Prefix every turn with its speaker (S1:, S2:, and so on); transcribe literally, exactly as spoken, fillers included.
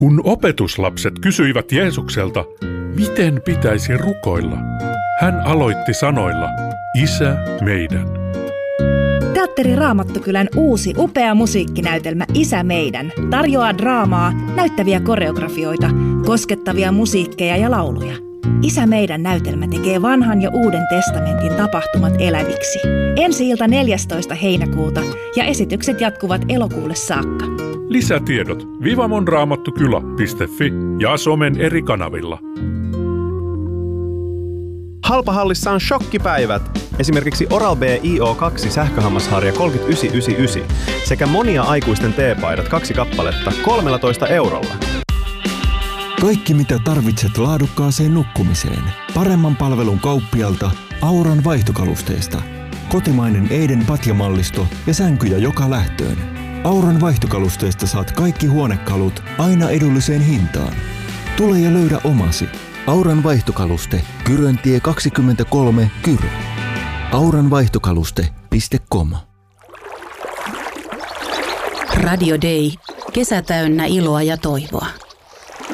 S1: Kun opetuslapset kysyivät Jeesukselta, miten pitäisi rukoilla, hän aloitti sanoilla, Isä meidän.
S2: Teatteri Raamattukylän uusi upea musiikkinäytelmä Isä meidän tarjoaa draamaa, näyttäviä koreografioita, koskettavia musiikkeja ja lauluja. Isä meidän näytelmä tekee vanhan ja uuden testamentin tapahtumat eläviksi. Ensi-ilta neljästoista heinäkuuta ja esitykset jatkuvat elokuulle saakka.
S1: Lisätiedot vivamonraamattukylä piste fi ja somen eri kanavilla.
S3: Halpahallissa on shokkipäivät. Esimerkiksi Oral-B I O kaksi sähköhammasharja kolmekymmentäyhdeksän yhdeksänkymmentäyhdeksän sekä monia aikuisten teepaidat kaksi kappaletta kolmetoista eurolla.
S4: Kaikki mitä tarvitset laadukkaaseen nukkumiseen. Paremman palvelun kauppialta Auran vaihtokalusteista. Kotimainen Eiden patjamallisto ja sänkyjä joka lähtöön. Auran vaihtokalusteista saat kaikki huonekalut aina edulliseen hintaan. Tule ja löydä omasi. Auran vaihtokaluste, Kyröntie kaksikymmentäkolme, Kyrö. auranvaihtokaluste piste com.
S5: Radio Day. Kesä täynnä iloa ja toivoa.